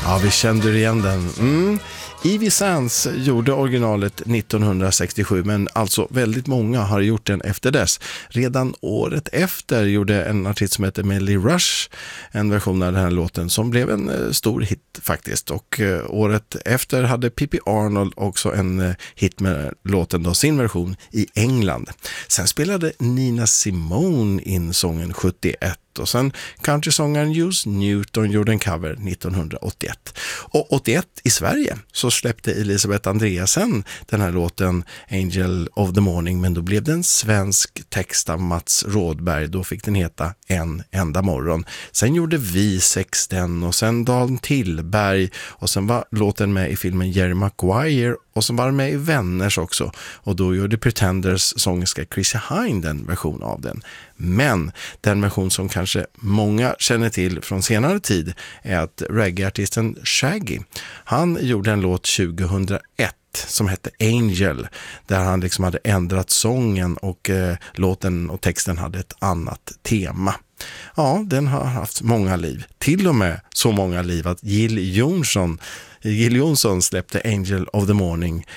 Ja, vi kände igen den. Ivy Sands gjorde originalet 1967, men alltså väldigt många har gjort den efter dess. Redan året efter gjorde en artist som heter Melly Rush en version av den här låten som blev en stor hit faktiskt. Och året efter hade Pippi Arnold också en hit med låten då, sin version i England. Sen spelade Nina Simone in sången 71. Och sen countrysångaren Hughes Newton gjorde en cover 1981. Och 81 i Sverige så släppte Elisabeth Andreasen den här låten Angel of the Morning, men då blev det en svensk text av Mats Rådberg. Då fick den heta En enda morgon. Sen gjorde vi sex den och sen Dan Tillberg och sen var låten med i filmen Jerry Maguire och sen var den med i Vänners också. Och då gjorde Pretenders sångerska Chrissy Hine den version av den. Men den version som kanske många känner till från senare tid är att reggaeartisten Shaggy, han gjorde en låt 2001 som hette Angel, där han liksom hade ändrat sången och låten och texten hade ett annat tema. Ja, den har haft många liv. Till och med så många liv att Jill Johnson släppte Angel of the Morning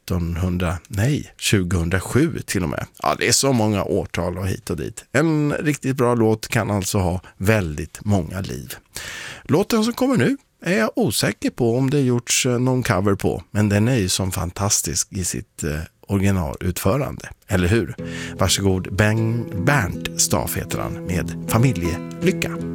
2007 till och med. Ja, det är så många årtal och hit och dit. En riktigt bra låt kan alltså ha väldigt många liv. Låten som kommer nu är jag osäker på om det gjorts någon cover på, men den är ju som fantastisk i sitt originalutförande, eller hur? Varsågod, Bernt Staff heter han med Familjelycka.